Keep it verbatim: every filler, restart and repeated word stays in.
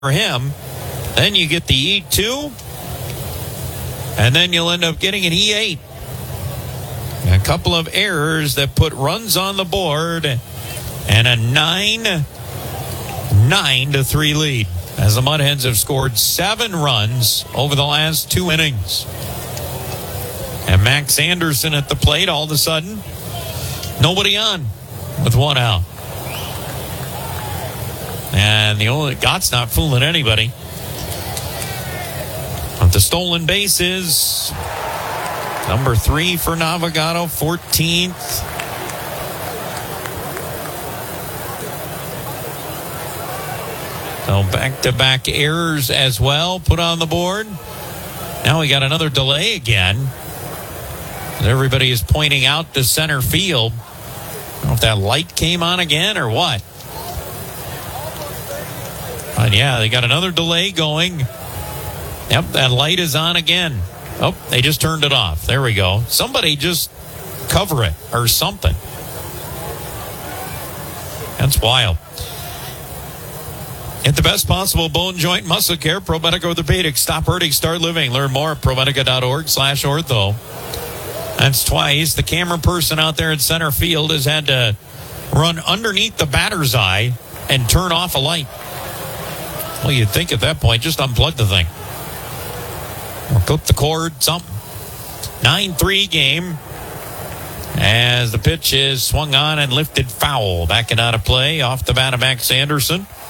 for him. Then you get the E two, and then you'll end up getting an E eight. A couple of errors that put runs on the board, and a nine nine to three lead as the Mudhens have scored seven runs over the last two innings. And Max Anderson at the plate, all of a sudden, nobody on with one out. And the only Gott's not fooling anybody. But the stolen bases, number three for Navigado, fourteenth. So back-to-back errors as well put on the board. Now we got another delay again. Everybody is pointing out to center field. I don't know if that light came on again or what. But yeah, they got another delay going. Yep, that light is on again. Oh, they just turned it off. There we go. Somebody just cover it or something. That's wild. Get the best possible bone joint muscle care. ProMedica Orthopedics. Stop hurting, start living. Learn more at ProMedica.org slash ortho. That's twice. The camera person out there at center field has had to run underneath the batter's eye and turn off a light. Well, you'd think at that point, just unplug the thing. Or clip the cord, something. nine three game as the pitch is swung on and lifted foul. Backing out of play off the bat of Max Anderson.